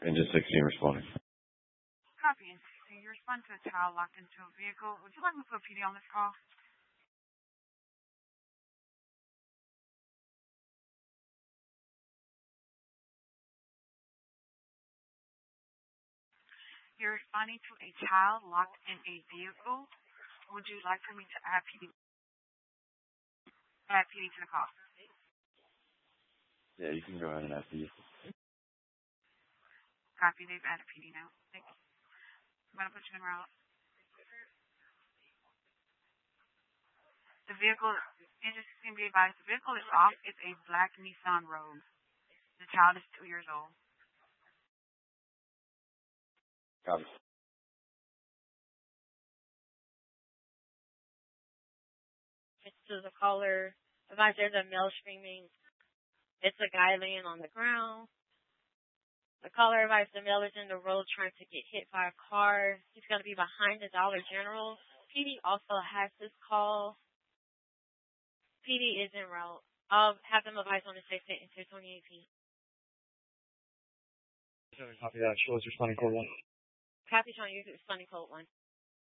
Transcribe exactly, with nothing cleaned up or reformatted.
Engine sixteen responding. Copy. So you respond to a child locked into a vehicle. Would you like me to put P D on this call? You're responding to a child locked in a vehicle. Would you like for me to add P D? Add P D to the call. Yeah, you can go ahead and add P D. Copy. They've added P D now. Thank you. I'm going to put you in route. The vehicle, interesting to be advised, the vehicle is off. It's a black Nissan Rogue. The child is two years old. Copy. It's to the caller. Advise there's a male screaming. It's a guy laying on the ground. The caller advised the male is in the road trying to get hit by a car. He's going to be behind the Dollar General. P D also has this call. P D is en route. I'll have them advise on the safe state into twenty-eight feet. Copy that. Show us responding code one. Copy showing you responding code one.